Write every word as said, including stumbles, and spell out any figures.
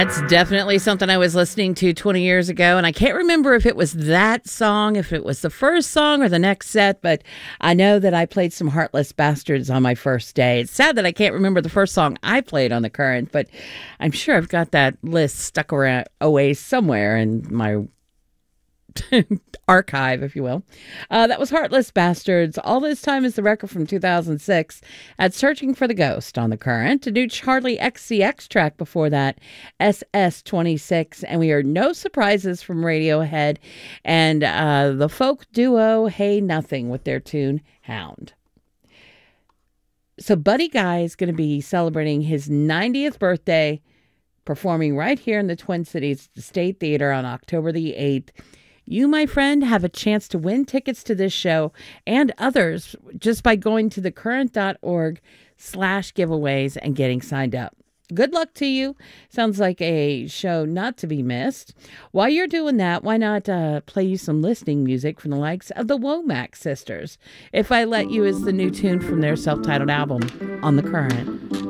That's definitely something I was listening to twenty years ago, and I can't remember if it was that song, if it was the first song or the next set, but I know that I played some Heartless Bastards on my first day. It's sad that I can't remember the first song I played on The Current, but I'm sure I've got that list stuck around away somewhere in my archive, if you will. Uh, that was Heartless Bastards. All This Time is the record from two thousand six at Searching for the Ghost on The Current. A new Charlie X C X track before that, S S twenty-six. And we heard No Surprises from Radiohead and uh, the folk duo Hey Nothing with their tune Hound. So Buddy Guy is going to be celebrating his ninetieth birthday, performing right here in the Twin Cities State Theater on October the eighth. You, my friend, have a chance to win tickets to this show and others just by going to thecurrent.org slash giveaways and getting signed up. Good luck to you. Sounds like a show not to be missed. While you're doing that, why not uh, play you some listening music from the likes of the Womack Sisters? If I Let You is the new tune from their self-titled album on The Current.